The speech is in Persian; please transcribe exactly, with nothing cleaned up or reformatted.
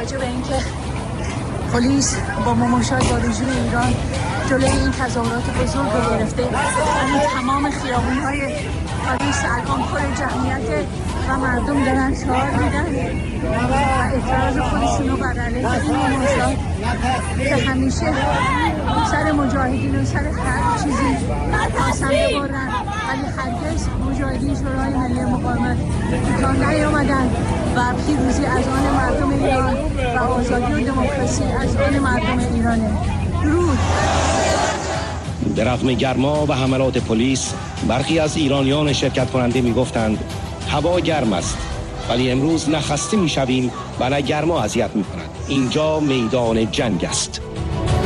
توجه به اینکه پلیس با مماشات با رژیم ایران جلوی این تظاهرات بزرگ رو گرفته، یعنی تمام خیابون‌های پاریس الان پر جمعیت و مردم دارن شعار میدن و اعتراض خودشون رو بر علیه این مماشات که همیشه سر مجاهدین و سر هر چیزی قسم ببرن، ولی هرگز مجاهدین شورای ملی مقاومت کوتاه نیامدن و پیروزی از آن مردم ایران و آزادی و دموکراسی از آن مردم ایرانه. درود. در رغم گرما و حملات پلیس، برخی از ایرانیان شرکت کننده می گفتند هوا گرم است، ولی امروز نه خسته می شویم و نه گرما اذیت می کند. اینجا میدان جنگ است.